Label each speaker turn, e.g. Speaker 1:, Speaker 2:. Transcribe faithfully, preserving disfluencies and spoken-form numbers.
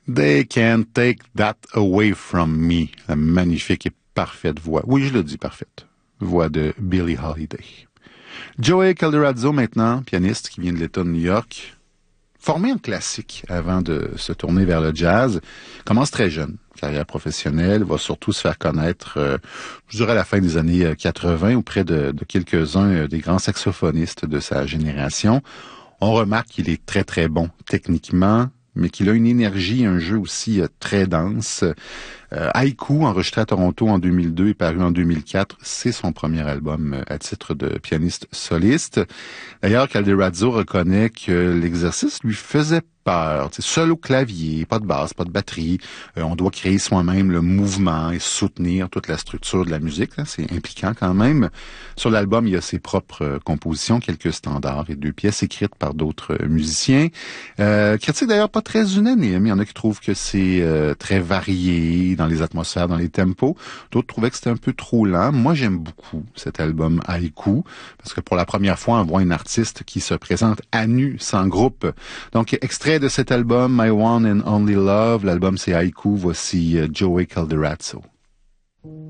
Speaker 1: They can't take that away from me. La magnifique et parfaite voix. Oui, je le dis, parfaite. Voix de Billie Holiday. Joey Calderazzo, maintenant, pianiste qui vient de l'État de New York, formé en classique avant de se tourner vers le jazz, commence très jeune, carrière professionnelle, va surtout se faire connaître, euh, je dirais à la fin des années quatre-vingts, auprès de, de quelques-uns des grands saxophonistes de sa génération. On remarque qu'il est très très bon techniquement, mais qu'il a une énergie, un jeu aussi euh, très dense. Euh, Haïku, enregistré à Toronto en deux mille deux et paru en deux mille quatre, c'est son premier album euh, à titre de pianiste soliste. D'ailleurs, Calderazzo reconnaît que l'exercice lui faisait peur. T'sais, seul au clavier, pas de basse, pas de batterie. Euh, on doit créer soi-même le mouvement et soutenir toute la structure de la musique. Hein, c'est impliquant quand même. Sur l'album, il y a ses propres euh, compositions, quelques standards et deux pièces écrites par d'autres euh, musiciens. Euh, critique d'ailleurs pas très unanime. Il y en a qui trouvent que c'est euh, très varié dans les atmosphères, dans les tempos. D'autres trouvaient que c'était un peu trop lent. Moi, j'aime beaucoup cet album Haïku parce que pour la première fois, on voit une artiste qui se présente à nu, sans groupe. Donc, extrait de cet album, My One and Only Love. L'album, c'est Haïku. Voici uh, Joey Calderazzo.